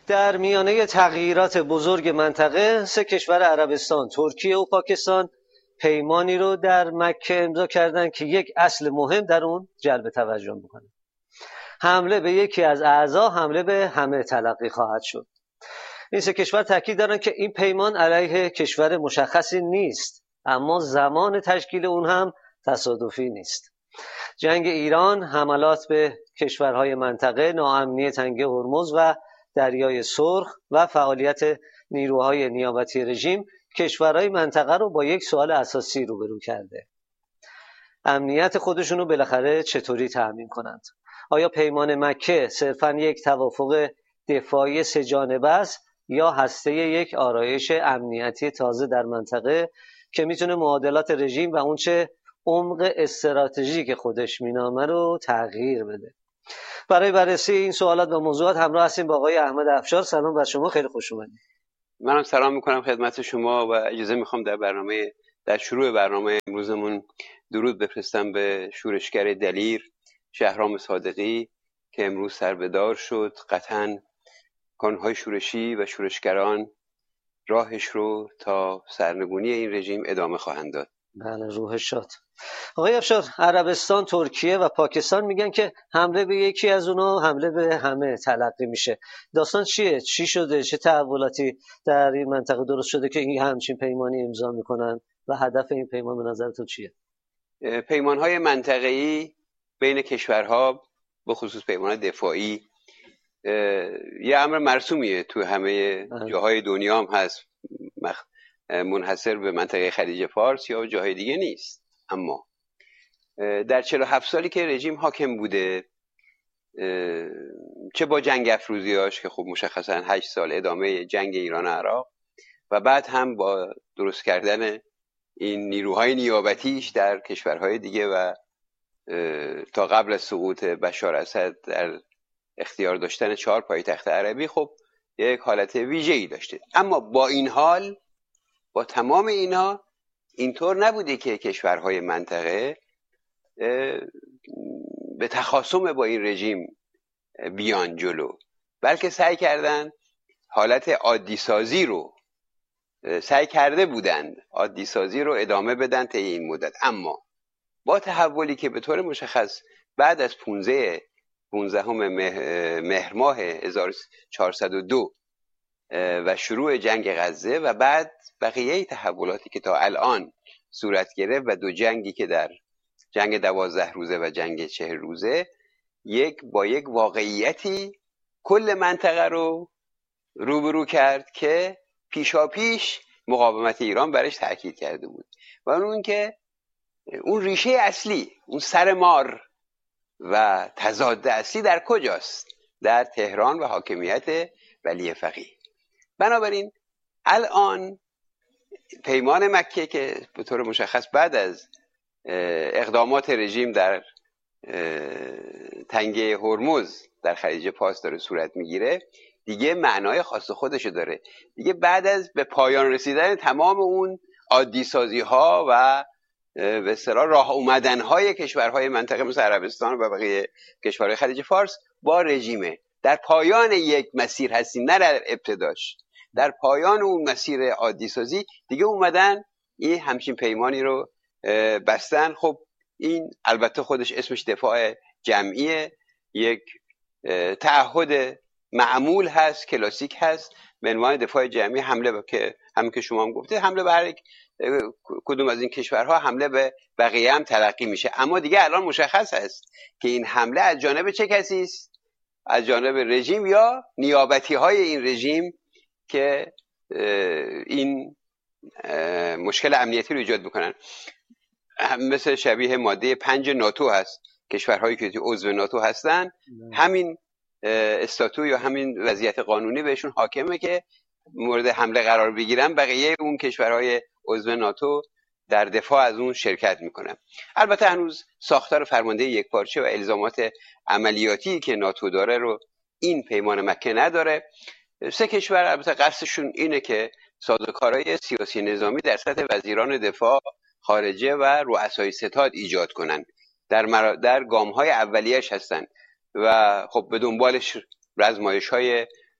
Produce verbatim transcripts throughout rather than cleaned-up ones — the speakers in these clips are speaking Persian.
در میانه تغییرات بزرگ منطقه سه کشور عربستان، ترکیه و پاکستان پیمانی رو در مکه امضا کردند که یک اصل مهم در اون جلب توجه میکنه. حمله به یکی از اعضا حمله به همه تلقی خواهد شد. این سه کشور تاکید دارن که این پیمان علیه کشور مشخصی نیست، اما زمان تشکیل اون هم تصادفی نیست. جنگ ایران، حملات به کشورهای منطقه، ناامنی تنگه هرمز و دریای سرخ و فعالیت نیروهای نیابتی رژیم کشورهای منطقه رو با یک سوال اساسی روبرو کرده: امنیت خودشون رو بالاخره چطوری تأمین کنند؟ آیا پیمان مکه صرفاً یک توافق دفاعی سه جانبه است یا هسته یک آرایش امنیتی تازه در منطقه که میتونه معادلات رژیم و اونچه عمق استراتژیک خودش مینامه رو تغییر بده؟ برای بررسی این سوالات و موضوعات همراه هستیم با آقای احمد افشار. سلام بر شما، خیلی خوش اومدید. منم سلام میکنم خدمت شما و اجازه میخوام در برنامه در شروع برنامه امروزمون درود بفرستم به شورشگر دلیر شهرام صادقی که امروز سربدار شد. قطعاً کانونهای شورشی و شورشگران راهش رو تا سرنگونی این رژیم ادامه خواهند داد. بله، روح شاد. آقای افشار، عربستان، ترکیه و پاکستان میگن که حمله به یکی از اونا حمله به همه تلقی میشه. داستان چیه؟ چی شده؟ چه تحولاتی در این منطقه درست شده که این همچین پیمانی امضا میکنن و هدف این پیمان به نظرتون چیه؟ پیمانهای منطقه‌ای بین کشورها به خصوص پیمان دفاعی یه امر مرسومیه، تو همه جاهای دنیا هم هست، منحصر به منطقه خلیج فارس یا جاهای دیگه نیست. اما در چهل و هفت سالی که رژیم حاکم بوده، چه با جنگ افروزیاش که خب مشخصا هشت سال ادامه جنگ ایران و عراق و بعد هم با درست کردن این نیروهای نیابتیش در کشورهای دیگه و تا قبل از سقوط بشار اسد در اختیار داشتن چهار پایتخت عربی، خب یک حالت ویژه‌ای داشته. اما با این حال، با تمام اینها، اینطور نبوده که کشورهای منطقه به تخاصم با این رژیم بیان جلو، بلکه سعی کردن حالت عادی سازی رو سعی کرده بودند عادی سازی رو ادامه بدن طی این مدت. اما با تحولی که به طور مشخص بعد از پانزده مهر ماه هزار و چهارصد و دو و شروع جنگ غزه و بعد بقیه تحولاتی که تا الان صورت گرفت و دو جنگی که در جنگ دوازده روزه و جنگ چهل روزه، یک با یک واقعیتی کل منطقه رو روبرو کرد که پیشا پیش مقاومت ایران برش تاکید کرده بود و اون که اون ریشه اصلی، اون سر مار و تضاد اصلی در کجاست؟ در تهران و حاکمیت ولی فقیه. بنابراین الان پیمان مکه که به طور مشخص بعد از اقدامات رژیم در تنگه هرمز در خلیج فارس داره صورت میگیره، دیگه معنای خاص خودشو داره. دیگه بعد از به پایان رسیدن تمام اون عادی سازی ها و به اصطلاح راه اومدن های کشورهای منطقه مثل عربستان و بقیه کشورهای خلیج فارس با رژیمه، در پایان یک مسیر هستیم، نه در ابتداش، در پایان اون مسیر عادی سازی دیگه اومدن این همچین پیمانی رو بستن. خب این البته خودش اسمش دفاع جمعیه، یک تعهد معمول هست، کلاسیک هست به عنوان دفاع جمعی. حمله به که همین که شما هم گفتید، حمله به هر کدوم از این کشورها حمله به بقیه هم تلقی میشه. اما دیگه الان مشخص است که این حمله از جانب چه کسی است؟ از جانب رژیم یا نیابتی های این رژیم که این مشکل امنیتی رو ایجاد میکنن. مثل شبیه ماده پنج ناتو هست، کشورهایی که عضو ناتو هستن همین استاتو یا همین وضعیت قانونی بهشون حاکمه که مورد حمله قرار بگیرن، بقیه اون کشورهای عضو ناتو در دفاع از اون شرکت میکنن. البته هنوز ساختار فرمانده یکپارچه و الزامات عملیاتی که ناتو داره رو این پیمان مکه نداره. سه کشور البته قصدشون اینه که سازوکارهای سیاسی نظامی در سطح وزیران دفاع، خارجه و رؤسای ستاد ایجاد کنن، در مرا... در گام‌های اولیه‌اش هستن و خب به دنبالش رزمایش‌های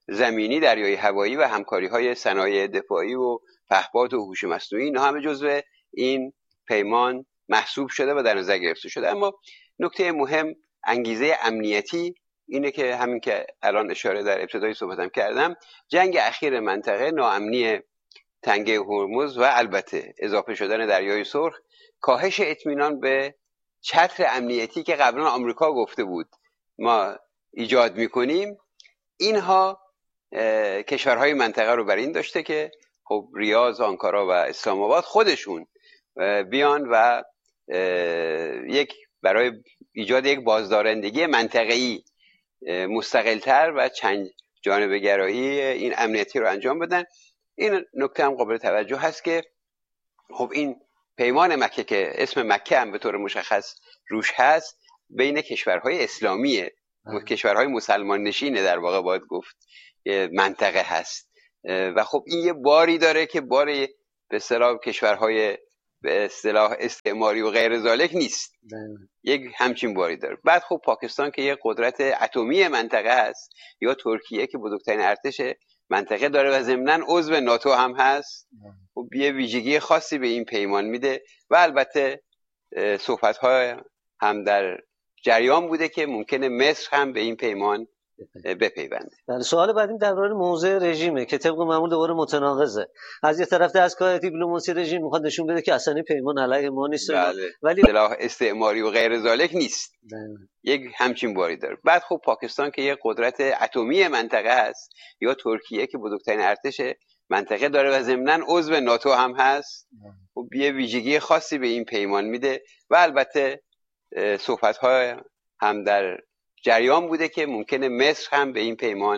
زمینی، دریایی، هوایی و همکاری‌های صنایع دفاعی و پهپاد و هوش مصنوعی، اینا همه جزو این پیمان محسوب شده و در نظر گرفته شده. اما نکته مهم، انگیزه امنیتی اینه که همین که الان اشاره در ابتدای صحبتم کردم، جنگ اخیر منطقه، ناامنی تنگه هرمز و البته اضافه شدن دریای سرخ، کاهش اطمینان به چتر امنیتی که قبلا آمریکا گفته بود ما ایجاد میکنیم، اینها کشورهای منطقه رو بر این داشته که خب ریاض، آنکارا و اسلام آباد خودشون بیان و یک برای ایجاد یک بازدارندگی منطقه‌ای مستقلتر و چند جانبه گرایی این امنیتی رو انجام بدن. این نکته هم قابل توجه هست که خب این پیمان مکه که اسم مکه هم به طور مشخص روش هست، بین کشورهای اسلامیه، کشورهای مسلمان نشینه در واقع باید گفت منطقه هست و خب این یه باری داره که باری به اصطلاح کشورهای به اصطلاح استعماری و غیر ذالک نیست، یک همچین باری داره. بعد خب پاکستان که یک قدرت اتمی منطقه هست، یا ترکیه که بزرگترین ارتش منطقه داره و ضمناً عضو ناتو هم هست، خب یه ویژگی خاصی به این پیمان میده و البته صحبت‌های هم در جریان بوده که ممکنه مصر هم به این پیمان بپیونده. بله، سوال بعدیم در مورد موضع رژیمه که طبق معمول دوباره متناقضه. از یه طرف دستگاه دیپلماسی رژیم میخواد نشون بده که اصلا این پیمان علیه ما نیست، بله. ولی اصطلاح استعماری و غیر ذالک نیست، بله. یک همچین باری داره. بعد خب پاکستان که یک قدرت اتمی منطقه هست، یا ترکیه که بزرگترین ارتش منطقه داره و ضمناً عضو ناتو هم هست، خب یه ویژگی خاصی به این پیمان میده و البته صحبت‌های هم در جریان بوده که ممکنه مصر هم به این پیمان